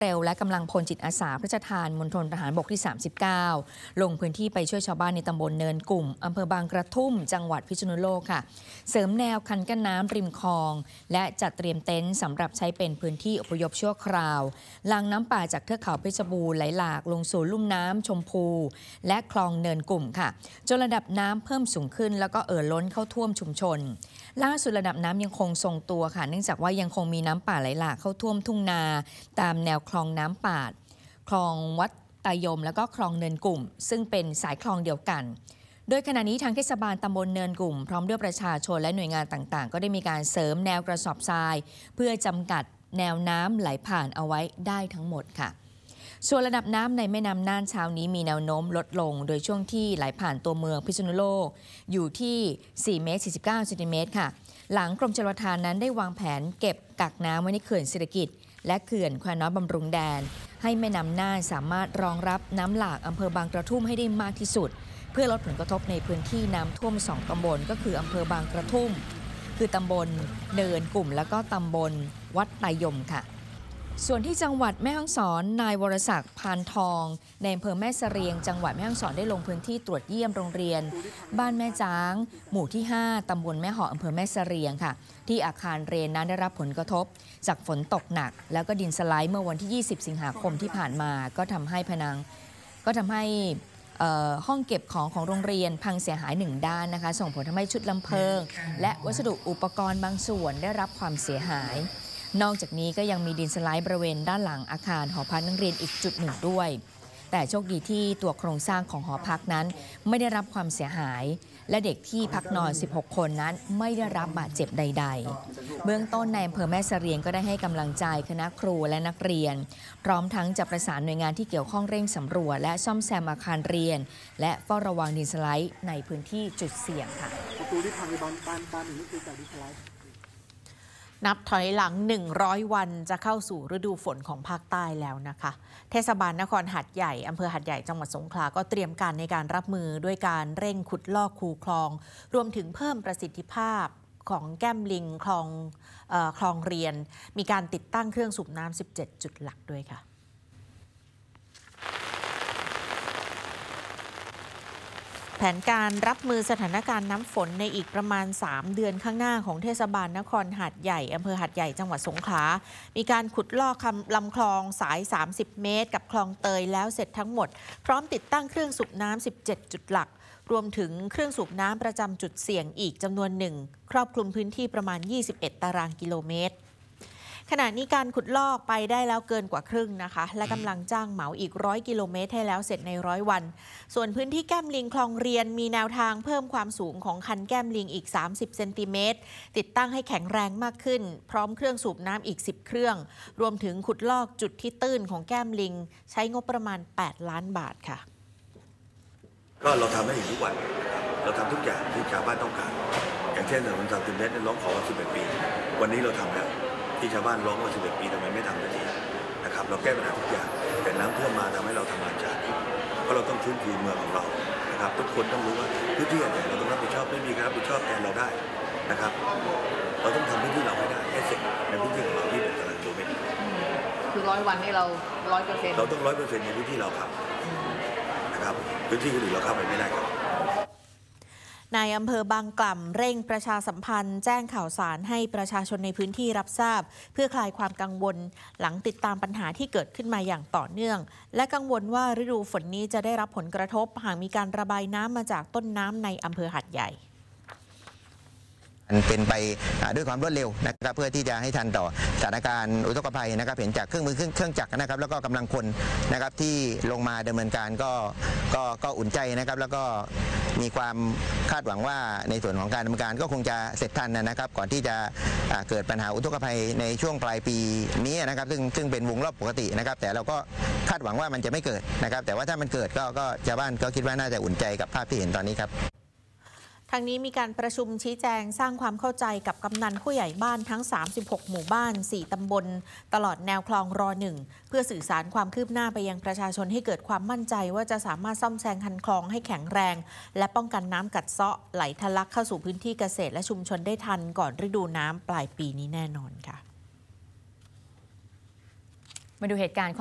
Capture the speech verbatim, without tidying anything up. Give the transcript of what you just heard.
เร็วและกำลังพลจิตอาสาพระราชทานมณฑลทหารบกที่ สามสิบเก้า ลงพื้นที่ไปช่วยชาวบ้านในตำบลเนินกลุ่มอำเภอบางกระทุ่มจังหวัดพิษณุโลกค่ะเสริมแนวคันกั้นน้ำริมคลองและจัดเตรียมเต็นท์สำหรับใช้เป็นพื้นที่อพยพชั่วคราวหลั่งน้ำป่าจากเทือกเขาเพชรบูรณ์ไหลหลากลงสู่ลุ่มน้ำชมพูและคลองเนินกลุ่มค่ะจนระดับน้ำเพิ่มสูงขึ้นแล้วก็เอ่อล้นเข้าท่วมชุมชนล่าสุดระดับน้ำยังคงทรงตัวค่ะเนื่องจากว่ายังคงมีน้ำป่าไหลหลากเข้าท่วมทุ่งนาตามแนวคลองน้ำป่าคลองวัดตายมแล้วก็คลองเนินกลุ่มซึ่งเป็นสายคลองเดียวกันโดยขณะนี้ทางเทศบาลตำบลเนินกลุ่มพร้อมด้วยประชาชนและหน่วยงานต่างๆก็ได้มีการเสริมแนวกระสอบทรายเพื่อจำกัดแนวน้ำไหลผ่านเอาไว้ได้ทั้งหมดค่ะส่วนระดับน้ำในแม่น้ำน่านเช้านี้มีแนวโน้มลดลงโดยช่วงที่ไหลผ่านตัวเมืองพิษณุโลกอยู่ที่สี่เมตรสี่สิบเก้าเซนติเมตรค่ะหลังกรมชลประทานนั้นได้วางแผนเก็บกักน้ำไว้ในเขื่อนเศรษฐกิจและเขื่อนแควน้อยบำรุงแดนให้แม่น้ำน่านสามารถรองรับน้ำหลากอำเภอบางกระทุ่มให้ได้มากที่สุดเพื่อลดผลกระทบในพื้นที่น้ำท่วมสองตำบลก็คืออำเภอบางกระทุ่มคือตำบลเนินกลุ่มแล้วก็ตำบลวัดตายมค่ะส่วนที่จังหวัดแม่ฮ่องสอนนายวรศักดิ์พานทองในอำเภอแม่เสรียงจังหวัดแม่ฮ่องสอนได้ลงพื้นที่ตรวจเยี่ยมโรงเรียนบ้านแม่จ้างหมู่ที่ห้าตำบลแม่หออำเภอแม่เสรียงค่ะที่อาคารเรียนนั้นได้รับผลกระทบจากฝนตกหนักแล้วก็ดินสไลด์เมื่อวันที่ยี่สิบสิงหาคมที่ผ่านมาก็ทำให้ผนังก็ทำให้ห้องเก็บของของโรงเรียนพังเสียหายหนึ่งด้านนะคะส่งผลทำให้ชุดลำเพลิงและวัสดุอุปกรณ์บางส่วนได้รับความเสียหายนอกจากนี้ก็ยังมีดินสไลด์บริเวณด้านหลังอาคารหอพักนักเรียนอีกจุดหนึ่งด้วยแต่โชคดีที่ตัวโครงสร้างของหอพักนั้นไม่ได้รับความเสียหายและเด็กที่พักนอนสิบหกคนนั้นไม่ได้รับบาดเจ็บใดๆเบื้องต้นในอำเภอแม่เสรียงก็ได้ให้กำลังใจคณะครูและนักเรียนพร้อมทั้งจะประสานหน่วยงานที่เกี่ยวข้องเร่งสำรวจและซ่อมแซมอาคารเรียนและเฝ้าระวังดินสไลด์ในพื้นที่จุดเสี่ยงค่ะประตูที่พังในบ้านบ้านบ้านนี้คือจากดินสไลด์นับถอยหลังหนึ่งร้อยวันจะเข้าสู่ฤดูฝนของภาคใต้แล้วนะคะเทศบาลนครหาดใหญ่อำเภอหาดใหญ่จังหวัดสงขลาก็เตรียมการในการรับมือด้วยการเร่งขุดลอกคูคลองรวมถึงเพิ่มประสิทธิภาพของแก้มลิงคลองเอ่อคลองเรียนมีการติดตั้งเครื่องสูบน้ำสิบเจ็ดจุดหลักด้วยค่ะแผนการรับมือสถานการณ์น้ำฝนในอีกประมาณสามเดือนข้างหน้าของเทศบาลนครหาดใหญ่อำเภอหาดใหญ่จังหวัดสงขลามีการขุดลอกลำคลองสายสามสิบเมตรกับคลองเตยแล้วเสร็จทั้งหมดพร้อมติดตั้งเครื่องสูบน้ำสิบเจ็ดจุดหลักรวมถึงเครื่องสูบน้ำประจำจุดเสี่ยงอีกจำนวนหนึ่งครอบคลุมพื้นที่ประมาณยี่สิบเอ็ดตารางกิโลเมตรขณะนี้การขุดลอกไปได้แล้วเกินกว่าครึ่งนะคะและกำลังจ้างเหมาอีกร้อยกิโลเมตรให้แล้วเสร็จในร้อยวันส่วนพื้นที่แก้มลิงคลองเรียนมีแนวทางเพิ่มความสูงของคันแก้มลิงอีกสามสิบเซนติเมตรติดตั้งให้แข็งแรงมากขึ้นพร้อมเครื่องสูบน้ำอีกสิบเครื่องรวมถึงขุดลอกจุดที่ตื้นของแก้มลิงใช้งบประมาณแปดล้านบาทค่ะก็เราทำได้อย่างทุกวันเราทำทุกอย่างที่ชาวบ้านต้องการอย่างเช่นถนนสามสิบเมตรร้องขอมาสิบเอ็ดปีวันนี้เราทำแล้วที่ชาวบ้านร้องมาสิบเอ็ดปีทำไมไม่ทำสักทีนะครับเราแก้ปัญหาทุกอย่างแต่น้ำท่วมมาทำให้เราทำงานช้าเพราะเราต้องฟื้นฟูเมืองของเรานะครับทุกคนต้องรู้ว่าพื้นที่อะไรเราต้องรับผิดชอบไม่มีใครรับผิดชอบแทนเราได้นะครับเราต้องทำพื้นที่เราให้ได้ให้เสร็จในพื้นที่ของเราที่เป็นตารางกิโลเมตรคือร้อยวันนี้เราร้อยเปอร์เซ็นต์เราต้องร้อยเปอร์เซ็นต์ในพื้นที่เราครับนะครับพื้นที่อื่นเราเข้าไปไม่ได้ครับนายอำเภอบางกล่ำเร่งประชาสัมพันธ์แจ้งข่าวสารให้ประชาชนในพื้นที่รับทราบเพื่อคลายความกังวลหลังติดตามปัญหาที่เกิดขึ้นมาอย่างต่อเนื่องและกังวลว่าฤดูฝนนี้จะได้รับผลกระทบหากมีการระบายน้ำมาจากต้นน้ำในอำเภอหาดใหญ่เป็นไปด้วยความรวดเร็วนะครับเพื่อที่จะให้ทันต่อสถานการณ์อุทกภัยนะครับเห็นจากเครื่องมือเครื่องจักรนะครับแล้วก็กำลังคนนะครับที่ลงมาดำเนินการก็ก็ก็อุ่นใจนะครับแล้วก็มีความคาดหวังว่าในส่วนของการดำเนินการก็คงจะเสร็จทันนะครับก่อนที่จะเกิดปัญหาอุทกภัยในช่วงปลายปีนี้นะครับซึ่งซึ่งเป็นวงรอบปกตินะครับแต่เราก็คาดหวังว่ามันจะไม่เกิดนะครับแต่ว่าถ้ามันเกิดก็ก็ชาวบ้านก็คิดว่าน่าจะอุ่นใจกับภาพที่เห็นตอนนี้ครับทางนี้มีการประชุมชี้แจงสร้างความเข้าใจกับกำนันผู้ใหญ่บ้านทั้งสามสิบหกหมู่บ้านสี่ตำบลตลอดแนวคลองรอหนึ่งเพื่อสื่อสารความคืบหน้าไปยังประชาชนให้เกิดความมั่นใจว่าจะสามารถซ่อมแซมคันคลองให้แข็งแรงและป้องกันน้ำกัดเซาะไหลทะลักเข้าสู่พื้นที่เกษตรและชุมชนได้ทันก่อนฤดูน้ำปลายปีนี้แน่นอนค่ะมาดูเหตุการณ์